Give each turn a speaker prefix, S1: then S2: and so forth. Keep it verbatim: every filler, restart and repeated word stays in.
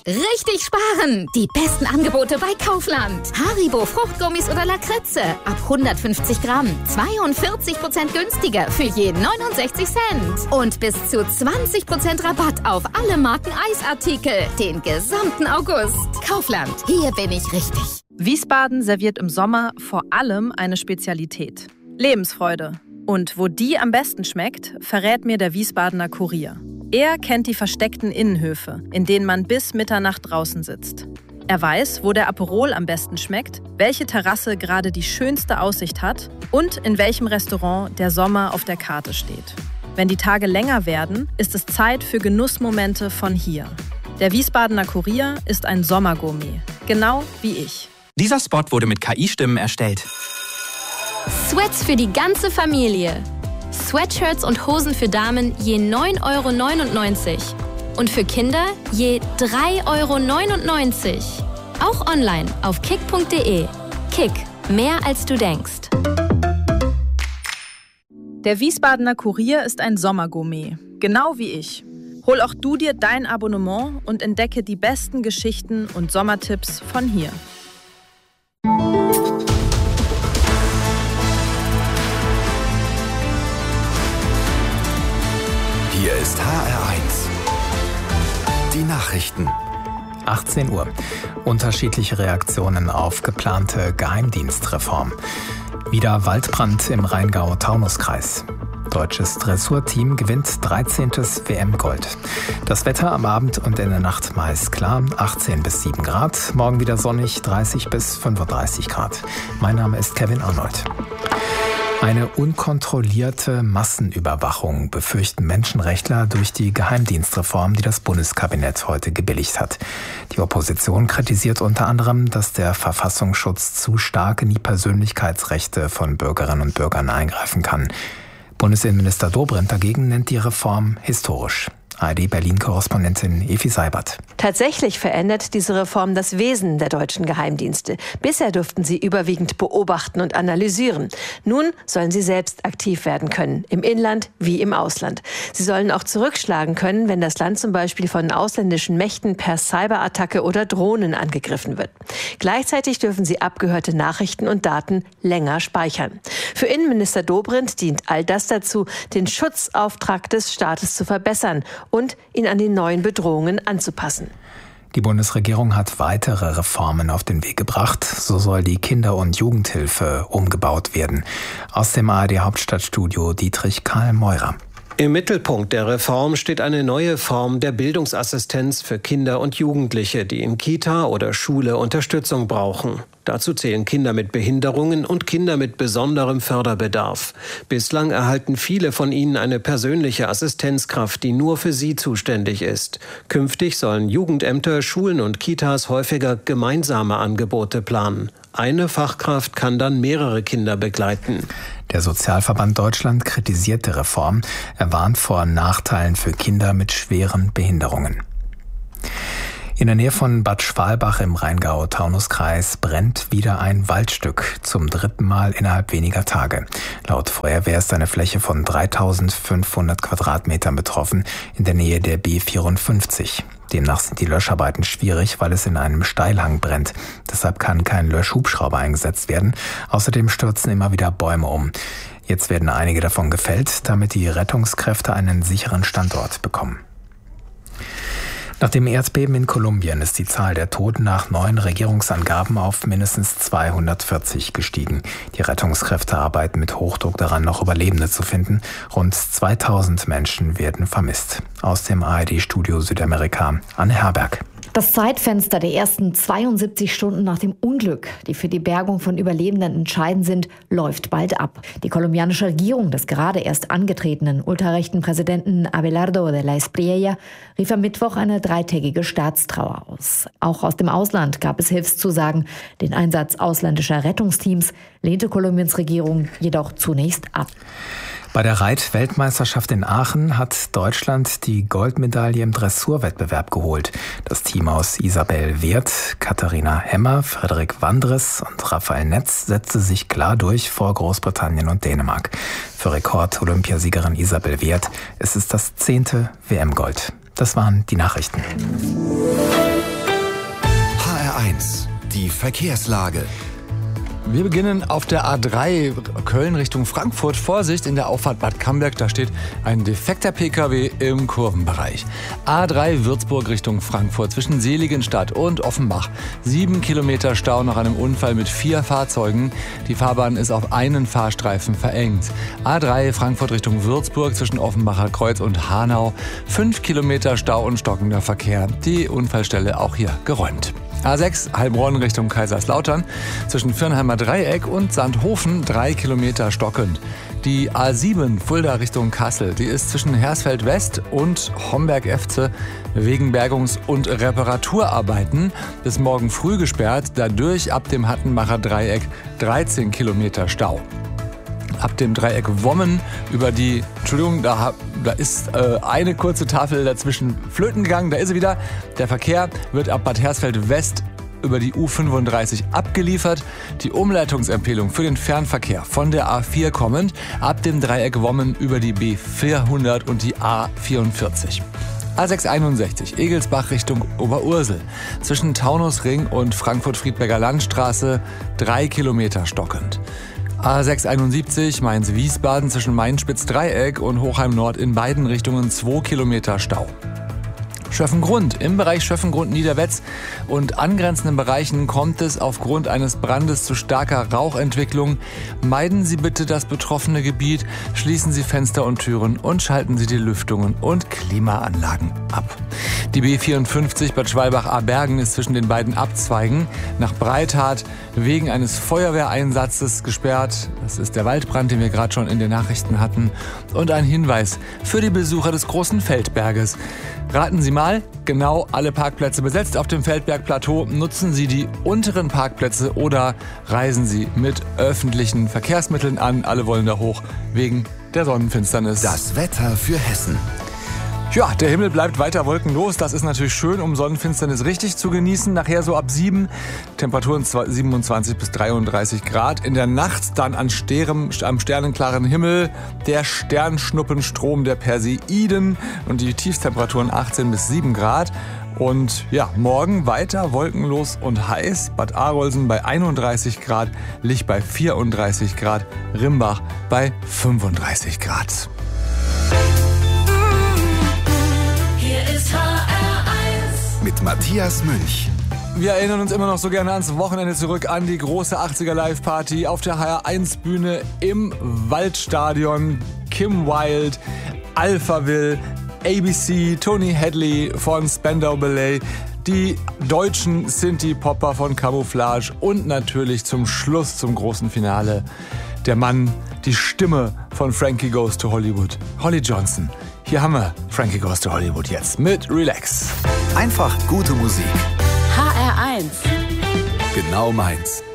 S1: Richtig sparen! Die besten Angebote bei Kaufland. Haribo Fruchtgummis oder Lakritze. Ab hundertfünfzig Gramm. zweiundvierzig Prozent günstiger für je neunundsechzig Cent. Und bis zu zwanzig Prozent Rabatt auf alle Marken Eisartikel. Den gesamten August. Kaufland. Hier bin ich richtig.
S2: Wiesbaden serviert im Sommer vor allem eine Spezialität. Lebensfreude. Und wo die am besten schmeckt, verrät mir der Wiesbadener Kurier. Er kennt die versteckten Innenhöfe, in denen man bis Mitternacht draußen sitzt. Er weiß, wo der Aperol am besten schmeckt, welche Terrasse gerade die schönste Aussicht hat und in welchem Restaurant der Sommer auf der Karte steht. Wenn die Tage länger werden, ist es Zeit für Genussmomente von hier. Der Wiesbadener Kurier ist ein Sommergourmet, genau wie ich.
S3: Dieser Spot wurde mit K I-Stimmen erstellt.
S4: Sweats für die ganze Familie. Sweatshirts und Hosen für Damen je neun Euro neunundneunzig und für Kinder je drei Euro neunundneunzig. Auch online auf kick punkt de. Kick, mehr als du denkst.
S2: Der Wiesbadener Kurier ist ein Sommergourmet, genau wie ich. Hol auch du dir dein Abonnement und entdecke die besten Geschichten und Sommertipps von hier.
S5: Hier ist H R eins. Die Nachrichten.
S6: achtzehn Uhr. Unterschiedliche Reaktionen auf geplante Geheimdienstreform. Wieder Waldbrand im Rheingau-Taunus-Kreis. Deutsches Dressurteam gewinnt dreizehntes W M-Gold. Das Wetter am Abend und in der Nacht meist klar, achtzehn bis sieben Grad. Morgen wieder sonnig, dreißig bis fünfunddreißig Grad. Mein Name ist Kevin Arnold. Eine unkontrollierte Massenüberwachung befürchten Menschenrechtler durch die Geheimdienstreform, die das Bundeskabinett heute gebilligt hat. Die Opposition kritisiert unter anderem, dass der Verfassungsschutz zu stark in die Persönlichkeitsrechte von Bürgerinnen und Bürgern eingreifen kann. Bundesinnenminister Dobrindt dagegen nennt die Reform historisch. A R D-Berlin-Korrespondentin Evi Seibert.
S7: Tatsächlich verändert diese Reform das Wesen der deutschen Geheimdienste. Bisher durften sie überwiegend beobachten und analysieren. Nun sollen sie selbst aktiv werden können, im Inland wie im Ausland. Sie sollen auch zurückschlagen können, wenn das Land zum Beispiel von ausländischen Mächten per Cyberattacke oder Drohnen angegriffen wird. Gleichzeitig dürfen sie abgehörte Nachrichten und Daten länger speichern. Für Innenminister Dobrindt dient all das dazu, den Schutzauftrag des Staates zu verbessern und ihn an die neuen Bedrohungen anzupassen.
S6: Die Bundesregierung hat weitere Reformen auf den Weg gebracht. So soll die Kinder- und Jugendhilfe umgebaut werden. Aus dem A R D-Hauptstadtstudio Dietrich Karl Meurer.
S8: Im Mittelpunkt der Reform steht eine neue Form der Bildungsassistenz für Kinder und Jugendliche, die in Kita oder Schule Unterstützung brauchen. Dazu zählen Kinder mit Behinderungen und Kinder mit besonderem Förderbedarf. Bislang erhalten viele von ihnen eine persönliche Assistenzkraft, die nur für sie zuständig ist. Künftig sollen Jugendämter, Schulen und Kitas häufiger gemeinsame Angebote planen. Eine Fachkraft kann dann mehrere Kinder begleiten.
S6: Der Sozialverband Deutschland kritisiert die Reform. Er warnt vor Nachteilen für Kinder mit schweren Behinderungen. In der Nähe von Bad Schwalbach im Rheingau-Taunus-Kreis brennt wieder ein Waldstück, zum dritten Mal innerhalb weniger Tage. Laut Feuerwehr ist eine Fläche von dreitausendfünfhundert Quadratmetern betroffen, in der Nähe der B vierundfünfzig. Demnach sind die Löscharbeiten schwierig, weil es in einem Steilhang brennt. Deshalb kann kein Löschhubschrauber eingesetzt werden. Außerdem stürzen immer wieder Bäume um. Jetzt werden einige davon gefällt, damit die Rettungskräfte einen sicheren Standort bekommen. Nach dem Erdbeben in Kolumbien ist die Zahl der Toten nach neuen Regierungsangaben auf mindestens zweihundertvierzig gestiegen. Die Rettungskräfte arbeiten mit Hochdruck daran, noch Überlebende zu finden. Rund zweitausend Menschen werden vermisst. Aus dem A R D-Studio Südamerika, Anne Herberg.
S9: Das Zeitfenster der ersten zweiundsiebzig Stunden nach dem Unglück, die für die Bergung von Überlebenden entscheidend sind, läuft bald ab. Die kolumbianische Regierung des gerade erst angetretenen ultrarechten Präsidenten Abelardo de la Espriella rief am Mittwoch eine dreitägige Staatstrauer aus. Auch aus dem Ausland gab es Hilfszusagen. Den Einsatz ausländischer Rettungsteams lehnte Kolumbiens Regierung jedoch zunächst ab.
S6: Bei der Reit-Weltmeisterschaft in Aachen hat Deutschland die Goldmedaille im Dressurwettbewerb geholt. Das Team aus Isabel Wirth, Katharina Hemmer, Frederik Wandres und Raphael Netz setzte sich klar durch vor Großbritannien und Dänemark. Für Rekord-Olympiasiegerin Isabel Wirth ist es das zehnte W M-Gold. Das waren die Nachrichten.
S5: eins. Die Verkehrslage.
S10: Wir beginnen auf der A drei Köln Richtung Frankfurt. Vorsicht, in der Auffahrt Bad Camberg, da steht ein defekter P K W im Kurvenbereich. A drei Würzburg Richtung Frankfurt zwischen Seligenstadt und Offenbach. Sieben Kilometer Stau nach einem Unfall mit vier Fahrzeugen. Die Fahrbahn ist auf einen Fahrstreifen verengt. A drei Frankfurt Richtung Würzburg zwischen Offenbacher Kreuz und Hanau. Fünf Kilometer Stau und stockender Verkehr. Die Unfallstelle auch hier geräumt. A sechs Heilbronn Richtung Kaiserslautern zwischen Firnheimer Dreieck und Sandhofen drei Kilometer stockend. Die A sieben Fulda Richtung Kassel, die ist zwischen Hersfeld West und Homberg-Efze wegen Bergungs- und Reparaturarbeiten bis morgen früh gesperrt, dadurch ab dem Hattenbacher Dreieck dreizehn Kilometer Stau. Ab dem Dreieck Wommen über die, Entschuldigung, da, da ist äh, eine kurze Tafel dazwischen flöten gegangen, da ist sie wieder. Der Verkehr wird ab Bad Hersfeld West über die U fünfunddreißig abgeliefert. Die Umleitungsempfehlung für den Fernverkehr von der A vier kommend, ab dem Dreieck Wommen über die B vierhundert und die A vierundvierzig. A sechs einundsechzig Egelsbach Richtung Oberursel zwischen Taunusring und Frankfurt-Friedberger Landstraße drei Kilometer stockend. A sechs einundsiebzig Mainz-Wiesbaden zwischen Mainspitz-Dreieck und Hochheim-Nord in beiden Richtungen zwei Kilometer Stau. Schöffengrund. Im Bereich Schöffengrund-Niederwetz und angrenzenden Bereichen kommt es aufgrund eines Brandes zu starker Rauchentwicklung. Meiden Sie bitte das betroffene Gebiet, schließen Sie Fenster und Türen und schalten Sie die Lüftungen und Klimaanlagen ab. Die B vierundfünfzig Bad Schwalbach-Abergen ist zwischen den beiden Abzweigen nach Breithardt wegen eines Feuerwehreinsatzes gesperrt. Das ist der Waldbrand, den wir gerade schon in den Nachrichten hatten. Und ein Hinweis für die Besucher des Großen Feldberges. Raten Sie mal, genau alle Parkplätze besetzt auf dem Feldbergplateau. Nutzen Sie die unteren Parkplätze oder reisen Sie mit öffentlichen Verkehrsmitteln an. Alle wollen da hoch wegen der Sonnenfinsternis.
S5: Das Wetter für Hessen.
S10: Ja, der Himmel bleibt weiter wolkenlos. Das ist natürlich schön, um Sonnenfinsternis richtig zu genießen. Nachher so ab sieben, Temperaturen siebenundzwanzig bis dreiunddreißig Grad. In der Nacht dann an Sterem, am sternenklaren Himmel der Sternschnuppenstrom der Perseiden und die Tiefstemperaturen achtzehn bis sieben Grad. Und ja, morgen weiter wolkenlos und heiß. Bad Arolsen bei einunddreißig Grad, Lich bei vierunddreißig Grad, Rimbach bei fünfunddreißig Grad.
S5: Mit Matthias Münch.
S10: Wir erinnern uns immer noch so gerne ans Wochenende zurück, an die große achtziger Live-Party auf der H R eins Bühne im Waldstadion. Kim Wilde, Alphaville, A B C, Tony Hadley von Spandau Ballet, die deutschen Synthie-Popper von Camouflage und natürlich zum Schluss, zum großen Finale, der Mann, die Stimme von Frankie Goes to Hollywood, Holly Johnson. Hier haben wir Frankie Goes to Hollywood jetzt mit Relax.
S5: Einfach gute Musik.
S11: H R eins.
S5: Genau meins.